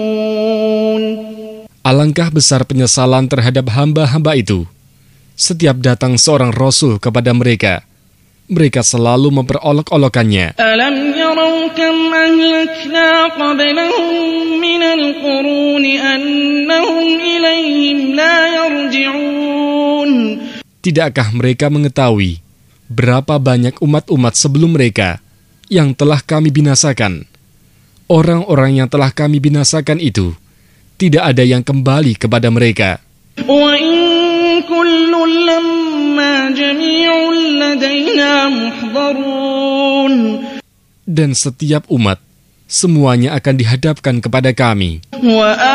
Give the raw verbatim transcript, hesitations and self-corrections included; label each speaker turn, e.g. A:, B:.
A: Alangkah besar penyesalan terhadap hamba-hamba itu. Setiap datang seorang Rasul kepada mereka, mereka selalu memperolok-olokannya.
B: Alam yarau kam ahlakna qablahum minal quruni annahum ilayhim la yarji'un.
A: Tidakkah mereka mengetahui berapa banyak umat-umat sebelum mereka yang telah kami binasakan? Orang-orang yang telah kami binasakan itu tidak ada yang kembali kepada mereka.
B: Wa in kullun lamma jami'un ladaina muhdharun.
A: Dan setiap umat semuanya akan dihadapkan kepada kami.
B: Wa